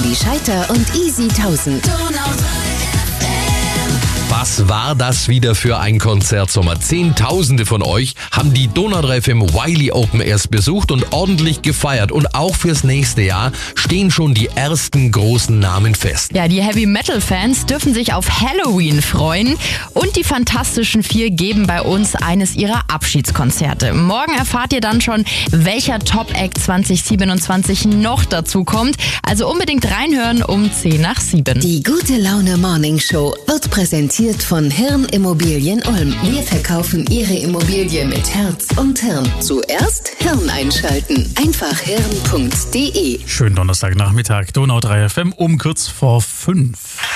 Heidi Scheiter und Easy 1000. Was war das wieder für ein Konzertsommer? Zehntausende von euch haben die Donau 3 FM Wiley Open erst besucht und ordentlich gefeiert. Und auch fürs nächste Jahr stehen schon die ersten großen Namen fest. Ja, die Heavy-Metal-Fans dürfen sich auf Halloween freuen. Und die Fantastischen Vier geben bei uns eines ihrer Abschiedskonzerte. Morgen erfahrt ihr dann schon, welcher Top-Act 2027 noch dazu kommt. Also unbedingt reinhören um 6:50. Die Gute Laune Morning Show wird präsentiert von Hirn Immobilien Ulm. Wir verkaufen Ihre Immobilie mit Herz und Hirn. Zuerst Hirn einschalten. Einfach hirn.de. Schönen Donnerstagnachmittag, Donau 3 FM um kurz vor 5.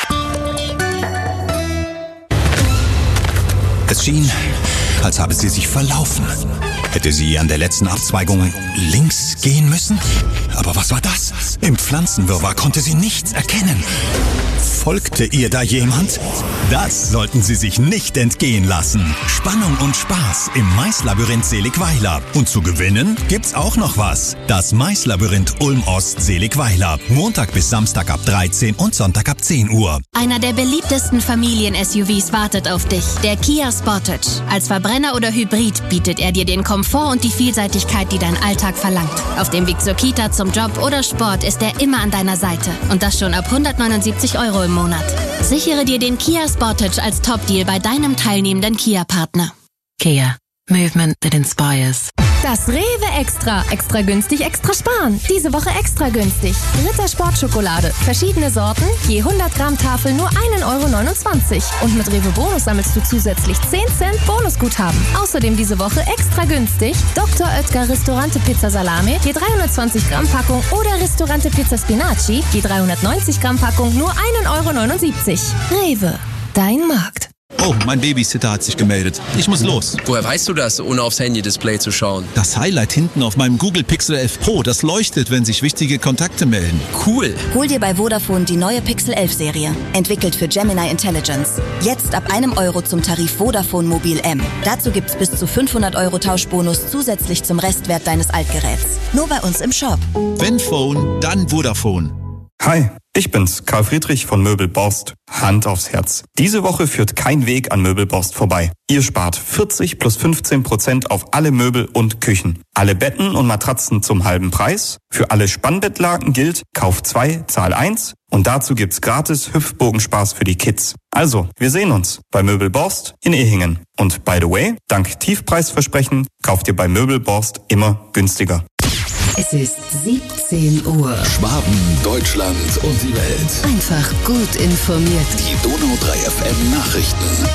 Es schien, als habe sie sich verlaufen. Hätte sie an der letzten Abzweigung links gehen müssen? Aber was war das? Im Pflanzenwirrwarr konnte sie nichts erkennen. Folgte ihr da jemand? Das sollten Sie sich nicht entgehen lassen. Spannung und Spaß im Maislabyrinth Seligweiler. Und zu gewinnen gibt's auch noch was. Das Maislabyrinth Ulm-Ost Seligweiler. Montag bis Samstag ab 13 und Sonntag ab 10 Uhr. Einer der beliebtesten Familien-SUVs wartet auf dich. Der Kia Sportage. Als Verbrenner oder Hybrid bietet er dir den Komfort und die Vielseitigkeit, die dein Alltag verlangt. Auf dem Weg zur Kita, zum Job oder Sport ist er immer an deiner Seite. Und das schon ab 179 € im Monat. Sichere dir den Kia Sportage als Top-Deal bei deinem teilnehmenden Kia-Partner. Kia. Movement that inspires. Das Rewe Extra. Extra günstig, extra sparen. Diese Woche extra günstig. Ritter Sportschokolade. Verschiedene Sorten, je 100 Gramm Tafel nur 1,29 €. Und mit Rewe Bonus sammelst du zusätzlich 10 Cent Bonusguthaben. Außerdem diese Woche extra günstig Dr. Oetker Ristorante Pizza Salami, je 320 Gramm Packung oder Ristorante Pizza Spinaci, je 390 Gramm Packung nur 1,79 €. Rewe, dein Markt. Oh, mein Babysitter hat sich gemeldet. Ich muss los. Woher weißt du das, ohne aufs Handy-Display zu schauen? Das Highlight hinten auf meinem Google Pixel 11 Pro, das leuchtet, wenn sich wichtige Kontakte melden. Cool. Hol dir bei Vodafone die neue Pixel 11 Serie. Entwickelt für Gemini Intelligence. Jetzt ab €1 zum Tarif Vodafone Mobil M. Dazu gibt's bis zu 500 € Tauschbonus zusätzlich zum Restwert deines Altgeräts. Nur bei uns im Shop. Wenn Phone, dann Vodafone. Hi, ich bin's, Karl Friedrich von Möbel Borst. Hand aufs Herz. Diese Woche führt kein Weg an Möbel Borst vorbei. Ihr spart 40 plus 15% auf alle Möbel und Küchen. Alle Betten und Matratzen zum halben Preis. Für alle Spannbettlaken gilt, Kauf 2, Zahl 1. Und dazu gibt's gratis Hüpfbogenspaß für die Kids. Also, wir sehen uns bei Möbel Borst in Ehingen. Und by the way, dank Tiefpreisversprechen kauft ihr bei Möbel Borst immer günstiger. Es ist 17 Uhr. Schwaben, Deutschland und die Welt. Einfach gut informiert. Die Donau 3 FM Nachrichten.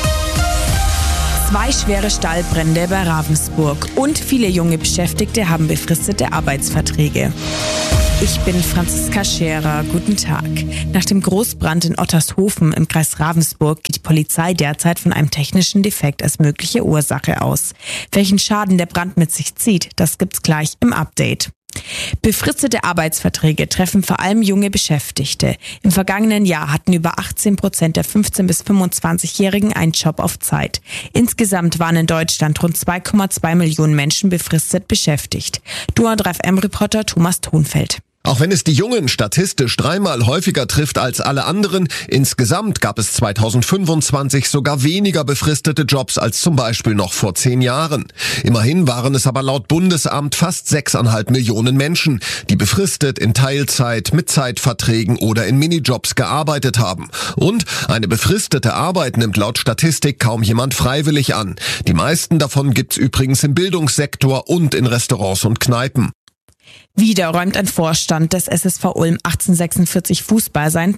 2 schwere Stallbrände bei Ravensburg und viele junge Beschäftigte haben befristete Arbeitsverträge. Ich bin Franziska Scherer. Guten Tag. Nach dem Großbrand in Ottershofen im Kreis Ravensburg geht die Polizei derzeit von einem technischen Defekt als mögliche Ursache aus. Welchen Schaden der Brand mit sich zieht, das gibt's gleich im Update. Befristete Arbeitsverträge treffen vor allem junge Beschäftigte. Im vergangenen Jahr hatten über 18% der 15- bis 25-Jährigen einen Job auf Zeit. Insgesamt waren in Deutschland rund 2,2 Millionen Menschen befristet beschäftigt. Donau 3 FM-Reporter Thomas Thonfeld. Auch wenn es die Jungen statistisch 3-mal häufiger trifft als alle anderen, insgesamt gab es 2025 sogar weniger befristete Jobs als zum Beispiel noch vor 10 Jahren. Immerhin waren es aber laut Bundesamt fast 6,5 Millionen Menschen, die befristet in Teilzeit, mit Zeitverträgen oder in Minijobs gearbeitet haben. Und eine befristete Arbeit nimmt laut Statistik kaum jemand freiwillig an. Die meisten davon gibt's übrigens im Bildungssektor und in Restaurants und Kneipen. Wieder räumt ein Vorstand des SSV Ulm 1846 Fußball seinen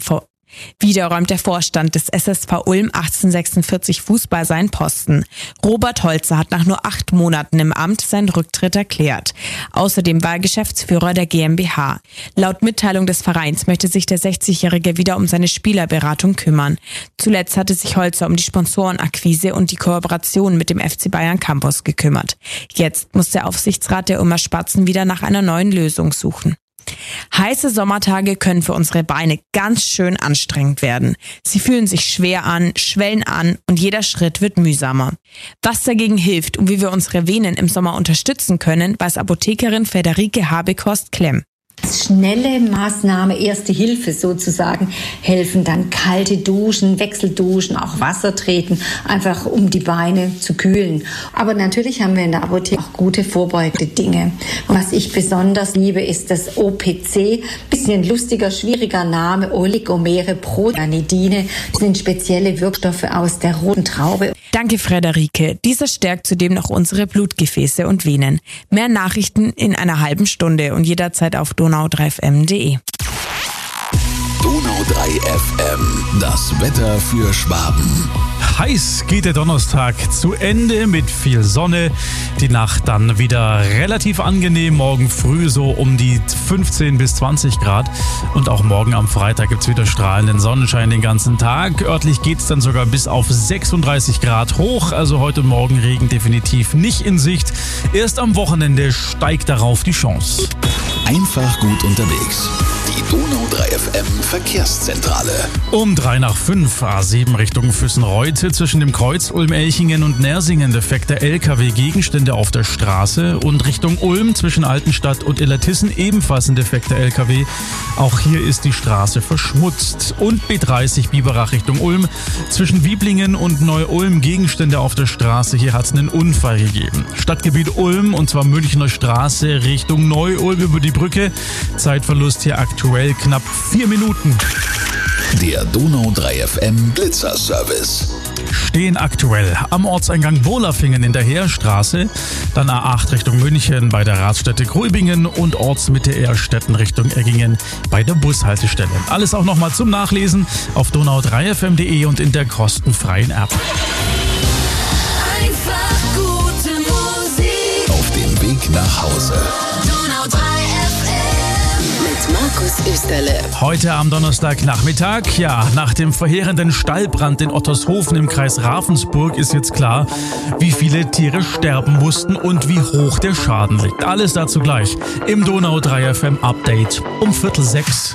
Posten. Robert Holzer hat nach nur 8 Monaten im Amt seinen Rücktritt erklärt. Außerdem war er Geschäftsführer der GmbH. Laut Mitteilung des Vereins möchte sich der 60-Jährige wieder um seine Spielerberatung kümmern. Zuletzt hatte sich Holzer um die Sponsorenakquise und die Kooperation mit dem FC Bayern Campus gekümmert. Jetzt muss der Aufsichtsrat der Ulmer Spatzen wieder nach einer neuen Lösung suchen. Heiße Sommertage können für unsere Beine ganz schön anstrengend werden. Sie fühlen sich schwer an, schwellen an und jeder Schritt wird mühsamer. Was dagegen hilft und wie wir unsere Venen im Sommer unterstützen können, weiß Apothekerin Friederike Habekost-Klemm. Schnelle Maßnahme, erste Hilfe sozusagen, helfen dann kalte Duschen, Wechselduschen, auch Wasser treten, einfach um die Beine zu kühlen. Aber natürlich haben wir in der Apotheke auch gute vorbeugende Dinge. Was ich besonders liebe, ist das OPC, bisschen lustiger, schwieriger Name, Oligomere Protanidine, sind spezielle Wirkstoffe aus der roten Traube. Danke, Frederike. Dieser stärkt zudem noch unsere Blutgefäße und Venen. Mehr Nachrichten in einer halben Stunde und jederzeit auf donau3fm.de. Donau 3 FM, das Wetter für Schwaben. Heiß geht der Donnerstag zu Ende mit viel Sonne. Die Nacht dann wieder relativ angenehm. Morgen früh so um die 15 bis 20 Grad. Und auch morgen am Freitag gibt's wieder strahlenden Sonnenschein den ganzen Tag. Örtlich geht's dann sogar bis auf 36 Grad hoch. Also heute und morgen Regen definitiv nicht in Sicht. Erst am Wochenende steigt darauf die Chance. Einfach gut unterwegs. Die Donau 3 FM Verkehrszentrale. Um 3:05 A7 Richtung Füssen-Reute zwischen dem Kreuz Ulm-Elchingen und Nersingen defekte LKW Gegenstände auf der Straße und Richtung Ulm zwischen Altenstadt und Illertissen ebenfalls ein defekter LKW. Auch hier ist die Straße verschmutzt. Und B30 Biberach Richtung Ulm zwischen Wieblingen und Neu-Ulm Gegenstände auf der Straße. Hier hat es einen Unfall gegeben. Stadtgebiet Ulm und zwar Münchner Straße Richtung Neu-Ulm über die Brücke. Zeitverlust hier aktuell knapp 4 Minuten. Der Donau 3 FM Blitzerservice. Stehen aktuell am Ortseingang Bohlafingen in der Heerstraße, dann A8 Richtung München bei der Raststätte Gröbingen und Ortsmitte Ehrstetten Richtung Eggingen bei der Bushaltestelle. Alles auch nochmal zum Nachlesen auf donau3fm.de und in der kostenfreien App. Einfach gute Musik. Auf dem Weg nach Hause. Donau 3 Markus Österle. Heute am Donnerstagnachmittag, nach dem verheerenden Stallbrand in Ottershofen im Kreis Ravensburg ist jetzt klar, wie viele Tiere sterben mussten und wie hoch der Schaden liegt. Alles dazu gleich im Donau 3 FM Update um 5:45.